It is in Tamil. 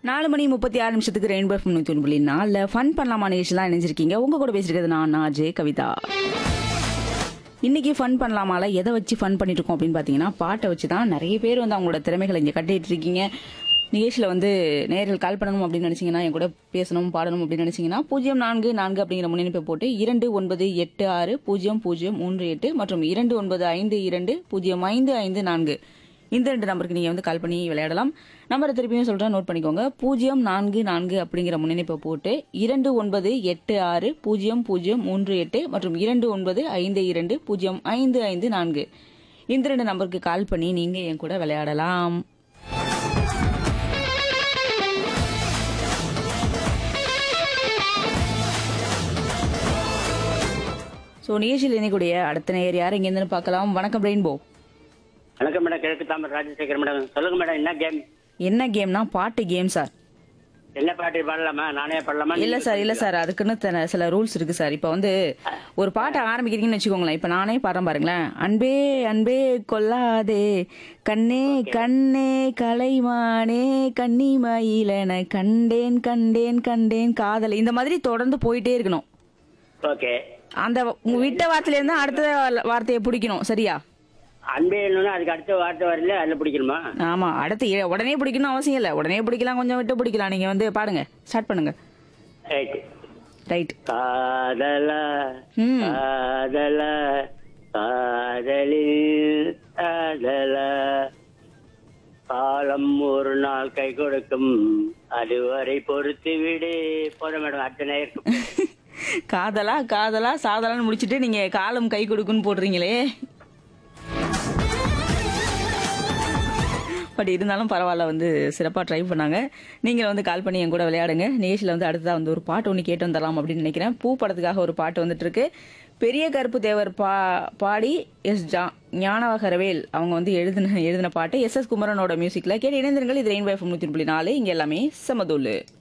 4:36 ரெயின்போ எஃப்எம் 101.4 ஃபன் பண்ணலாமா நிகழ்ச்சிலாம் இணைஞ்சிருக்கீங்க. உங்க கூட பேசிருக்கிறது நான் ஜே கவிதா. இன்னைக்கு ஃபன் பண்ணலாமால எதை வச்சு ஃபன் பண்ணிட்டு இருக்கோம் அப்படின்னு பாத்தீங்கன்னா பாட்டை வச்சு தான். நிறைய பேர் வந்து அவங்களோட திறமைகளை இங்க கட்டிட்டு இருக்கீங்க. நிகழ்ச்சியில வந்து நேரில் கால் பண்ணணும் அப்படின்னு நினைச்சீங்கன்னா, என் கூட பேசணும் பாடணும் அப்படின்னு நினைச்சீங்கன்னா 0444 அப்படிங்கிற முன்னிணைப்பை போட்டு 29860038 மற்றும் 2952055554 இந்த 2 நம்பருக்கு நீங்க வந்து கால் பண்ணி விளையாடலாம். நம்பரை திருப்பியும் சொல்றேன், நோட் பண்ணிக்கோங்க. 044 அப்படிங்கிற முன்னிணைப்பை போட்டு 29860038 மற்றும் 2952055554 இந்த 2 நம்பருக்கு கால் பண்ணி நீங்க என் கூட விளையாடலாம். ஸோ நிகழ்ச்சியில் இணைக்கூடிய அடுத்த நேயர் யார் இங்கேருந்து பார்க்கலாம். வணக்கம் ரெயின்போ. வணக்கம் மேடம், கிழக்கு தாமரை ராஜசேகர் மேடம். சொல்லுங்க மேடம், என்ன கேம்? என்ன கேம்னா பாட்டு கேம் சார். என்ன பாட்டு பாடலாமா? நானே பாடலாமா? இல்ல சார் அதுக்குன்னு சில ரூல்ஸ் இருக்கு சார். இப்ப வந்து ஒரு பாட்டை ஆரம்பிக்கிறீங்கன்னு வச்சுக்கோங்களேன். இப்ப நானே பாடுறேன் பாருங்களேன். அன்பே அன்பே கொல்லாதே கண்ணே கண்ணே கலைமானே கன்னிமயிலென கண்டேன் கண்டேன் கண்டேன் காதல், இந்த மாதிரி தொடர்ந்து போயிட்டே இருக்கணும். ஓகே. அந்த விட்ட வார்த்தையில இருந்து அடுத்த வார்த்தையை பிடிக்கணும். சரியா? அன்பே இல்லைன்னா அதுக்கு அடுத்த வார்த்தை வரல, அதுல பிடிக்கணுமா? ஆமா, அடுத்து உடனே பிடிக்கணும் அவசியம் இல்ல. உடனே பிடிக்கலாம், கொஞ்சம் விட்டு பிடிக்கலாம். நீங்க வந்து பாடுங்க, ஸ்டார்ட் பண்ணுங்க. ரைட். காதலா காதலா காதலில் காதலா காலம் ஒரு நாள் கை கொடுக்கும், அதுவரை பொறுத்து விடு. போதும் மேடம், அடுத்த நேரம். காதலா காதலா சாதலான்னு முடிச்சிட்டு நீங்க காலம் கை கொடுக்குன்னு போடுறீங்களே. பட் இருந்தாலும் பரவாயில்ல, வந்து சிறப்பாக ட்ரை பண்ணாங்க. நீங்கள் வந்து கால் பண்ணி என் கூட விளையாடுங்க. நிகழ்ச்சியில் வந்து அடுத்ததாக வந்து ஒரு பாட்டு ஒன்று கேட்டு வந்துடலாம் அப்படின்னு நினைக்கிறேன். பூ படத்துக்காக ஒரு பாட்டு வந்துட்டு இருக்கு. பெரிய கருப்பு தேவர் பாடி ஞானவகரவேல் அவங்க வந்து எழுதின பாட்டு. எஸ் குமரனோட மியூசிக்ல கேட்டு இணைந்திருங்கள். இது ரெயின்போ எஃப்எம் 100.4. இங்க எல்லாமே சமதூளு.